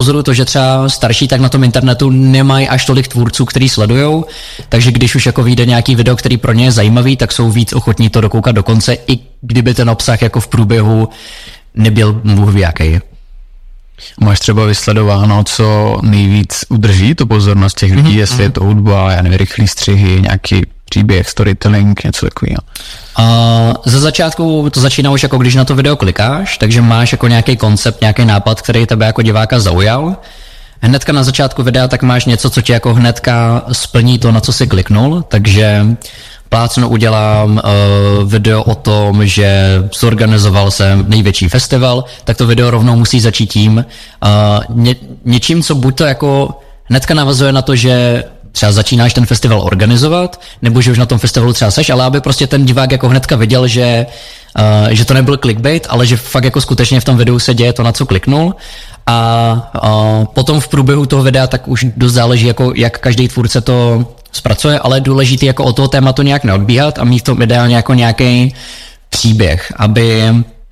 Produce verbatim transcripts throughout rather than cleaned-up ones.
pozoruju to, že třeba starší tak na tom internetu nemají až tolik tvůrců, který sledujou, takže když už jako vyjde nějaký video, který pro ně je zajímavý, tak jsou víc ochotní to dokoukat do konce, i kdyby ten obsah jako v průběhu nebyl bůh ví jaký. Máš třeba vysledováno, co nejvíc udrží tu pozornost těch lidí, mm-hmm. jestli je to hudba, já nevím, rychlý střihy, nějaký příběh, storytelling, něco takového. Uh, ze začátku to začíná už jako když na to video klikáš, takže máš jako nějaký koncept, nějaký nápad, který tebe jako diváka zaujal. Hnedka na začátku videa tak máš něco, co ti jako hnedka splní to, na co jsi kliknul, takže plácnu udělám uh, video o tom, že zorganizoval jsem největší festival, tak to video rovnou musí začít tím uh, ně, něčím, co buď to jako hnedka navazuje na to, že třeba začínáš ten festival organizovat, nebo že už na tom festivalu třeba seš, ale aby prostě ten divák jako hnedka viděl, že, uh, že to nebyl clickbait, ale že fakt jako skutečně v tom videu se děje to, na co kliknul. A uh, potom v průběhu toho videa tak už dost záleží, jako jak každý tvůrce to zpracuje, ale je důležitý jako o toho tématu nějak neodbíhat a mít v tom ideálně jako nějaký příběh, aby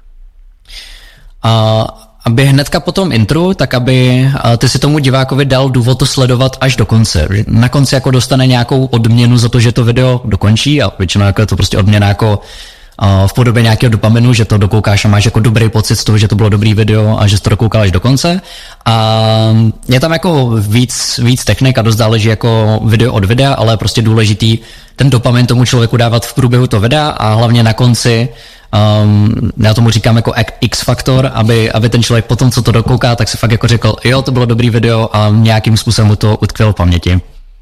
uh, aby hnedka po tom intru, tak aby ty si tomu divákovi dal důvod to sledovat až do konce. Na konci jako dostane nějakou odměnu za to, že to video dokončí a většinou jako je to prostě odměna jako v podobě nějakého dopaminu, že to dokoukáš a máš jako dobrý pocit z toho, že to bylo dobrý video a že jsi to dokoukal až do konce. A je tam jako víc, víc technik a dost záleží jako video od videa, ale je prostě důležitý ten dopamin tomu člověku dávat v průběhu toho videa a hlavně na konci Um, já tomu říkám jako X-faktor, aby, aby ten člověk potom, co to dokouká, tak si fakt jako řekl, jo, to bylo dobrý video a nějakým způsobem mu to utkvělo v paměti.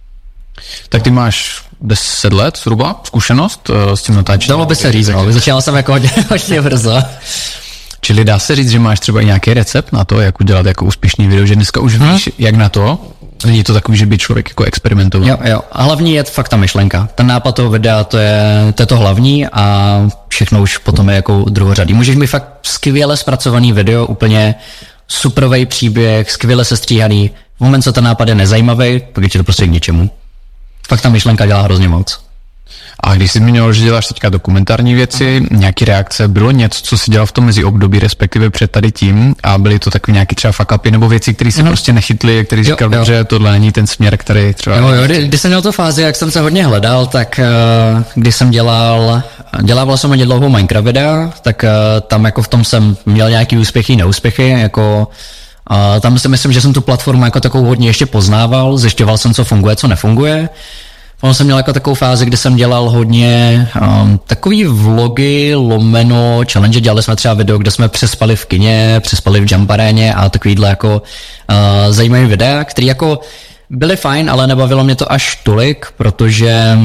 Tak ty máš deset let zhruba zkušenost uh, s tím natáčením? Dalo by se říct, no, začínal jsem jako hodně, hodně brzo. Čili dá se říct, že máš třeba i nějaký recept na to, jak udělat jako úspěšný video, že dneska už hmm. víš, jak na to? Není to takový, že by člověk jako experimentoval? Jo, jo. A hlavní je fakt ta myšlenka. Ten nápad toho videa, to je, to je to hlavní a všechno už potom je jako druhořadý. Můžeš mít fakt skvěle zpracovaný video, úplně superový příběh, skvěle sestříhaný. V moment, co ten nápad je nezajímavý, pak je to prostě k ničemu. Fakt ta myšlenka dělá hrozně moc. A když jsi zmiňoval, že děláš teďka dokumentární věci, uh-huh. nějaký reakce, bylo něco, co jsi dělal v tom mezi období, respektive před tady tím, a byly to takový nějaký třeba fuck upy nebo věci, které se uh-huh. prostě nechytly, který říkal, jo, jo. že tohle není ten směr, který třeba... Jo, jo, kdy, když jsem měl tu fázi, jak jsem se hodně hledal, tak uh, když jsem dělal, dělával jsem hodně dlouhou Minecraft videa, tak uh, tam jako v tom jsem měl nějaký úspěchy, neúspěchy, jako... Uh, tam si myslím, že jsem tu platformu jako takovou hodně ještě poznával, zjišťoval jsem, co funguje, co nefunguje. Potom jsem měl jako takovou fázi, kdy jsem dělal hodně um, takový vlogy, lomeno, challenge, dělali jsme třeba video, kde jsme přespali v kině, přespali v jump aréně a takovýhle jako uh, zajímavý videa, který jako byly fajn, ale nebavilo mě to až tolik, protože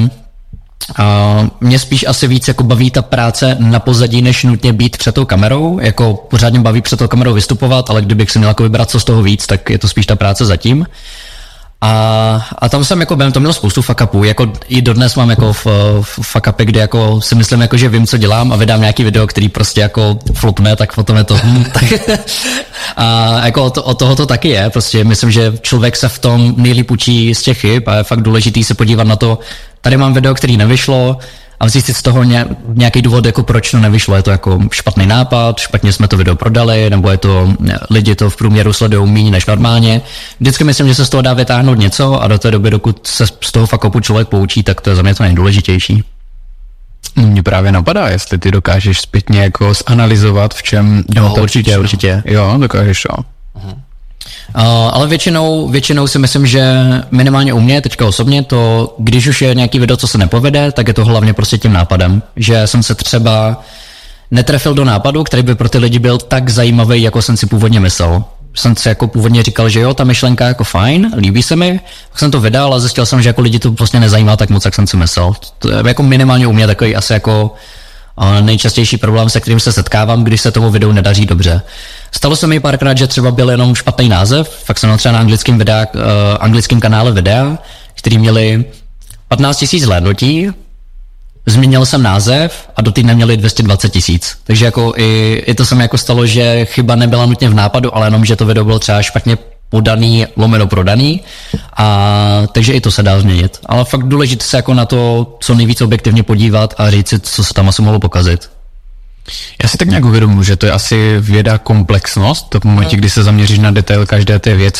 uh, mě spíš asi víc jako baví ta práce na pozadí, než nutně být před tou kamerou, jako pořádně baví před tou kamerou vystupovat, ale kdybych si měl jako vybrat, co z toho víc, tak je to spíš ta práce zatím. A, a tam jsem jako během to měl spoustu fuck upů, jako i dodnes mám jako v, v fuck upy, kde jako si myslím jako, že vím, co dělám a vydám nějaký video, který prostě jako flopne, tak potom je to hm, tak, a jako o, to, o toho to taky je, prostě myslím, že člověk se v tom nejlíp učí z těch chyb a je fakt důležitý se podívat na to, tady mám video, který nevyšlo a vzít si z toho nějaký důvod, jako proč to nevyšlo, je to jako špatný nápad, špatně jsme to video prodali, nebo je to, lidi to v průměru sledují méně než normálně. Vždycky myslím, že se z toho dá vytáhnout něco a do té doby, dokud se z toho fuck upu člověk poučí, tak to je za mě to nejdůležitější. Mně právě napadá, jestli ty dokážeš zpětně jako zanalyzovat, v čem... Jo, to určitě, určitě. Jo, dokážeš, jo. Uh-huh. Uh, ale většinou, většinou si myslím, že minimálně u mě, teďka osobně, to, když už je nějaký video, co se nepovede, tak je to hlavně prostě tím nápadem, že jsem se třeba netrefil do nápadu, který by pro ty lidi byl tak zajímavý, jako jsem si původně myslel. Jsem si jako původně říkal, že jo, ta myšlenka jako fajn, líbí se mi, tak jsem to vydal a zjistil jsem, že jako lidi to prostě nezajímá tak moc, jak jsem si myslel. To je jako minimálně u mě takový asi jako nejčastější problém, se kterým se setkávám, když se tomu videu nedaří dobře. Stalo se mi párkrát, že třeba byl jenom špatný název, fakt jsem měl třeba na anglickém, videa, uh, anglickém kanále videa, který měli patnáct tisíc hlédnutí, změnil jsem název a do týdne měli dvě stě dvacet tisíc. Takže jako i, i to se mi jako stalo, že chyba nebyla nutně v nápadu, ale jenom, že to video bylo třeba špatně podaný, lomeno prodaný, a takže i to se dá změnit. Ale fakt důležité se jako na to co nejvíc objektivně podívat a říct si, co se tam asi mohlo pokazit. Já si tak nějak uvědomuji, že to je asi věda komplexnost, to v momentě, kdy se zaměříš na detail každé té věci,